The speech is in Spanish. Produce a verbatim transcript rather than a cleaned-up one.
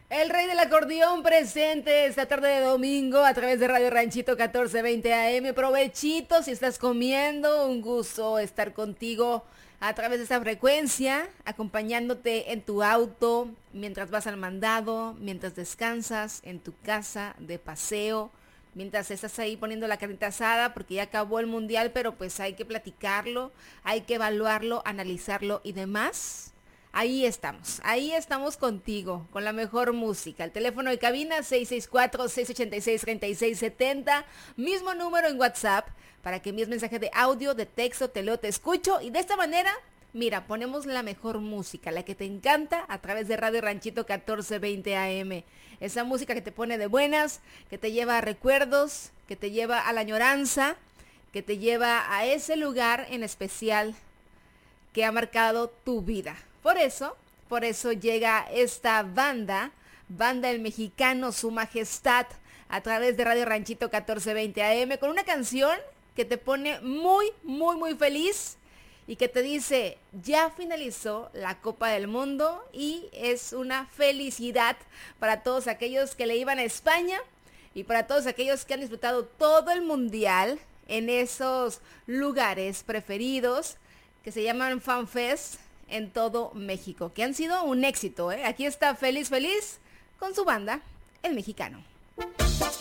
El rey del acordeón presente esta tarde de domingo a través de Radio Ranchito catorce veinte A M. Provechito si estás comiendo, un gusto estar contigo a través de esta frecuencia, acompañándote en tu auto, mientras vas al mandado, mientras descansas en tu casa de paseo, mientras estás ahí poniendo la carnita asada porque ya acabó el mundial, pero pues hay que platicarlo, hay que evaluarlo, analizarlo y demás. Ahí estamos, ahí estamos contigo, con la mejor música. El teléfono de cabina seis seis cuatro, seis ocho seis, tres seis siete cero, mismo número en WhatsApp, para que envíes mensaje de audio, de texto, te leo, te escucho. Y de esta manera, mira, ponemos la mejor música, la que te encanta, a través de Radio Ranchito catorce veinte A M. Esa música que te pone de buenas, que te lleva a recuerdos, que te lleva a la añoranza, que te lleva a ese lugar en especial que ha marcado tu vida. Por eso, por eso llega esta banda, Banda El Mexicano, Su Majestad, a través de Radio Ranchito catorce veinte A M, con una canción que te pone muy, muy, muy feliz y que te dice, ya finalizó la Copa del Mundo y es una felicidad para todos aquellos que le iban a España y para todos aquellos que han disfrutado todo el mundial en esos lugares preferidos que se llaman FanFest en todo México, que han sido un éxito, ¿eh? Aquí está Feliz Feliz con su banda, El Mexicano.